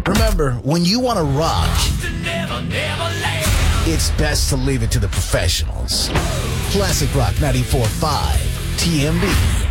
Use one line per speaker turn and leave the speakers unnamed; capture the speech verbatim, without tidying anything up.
Remember, when you want to rock, it's best to leave it to the professionals. Classic Rock ninety-four point five, T M B.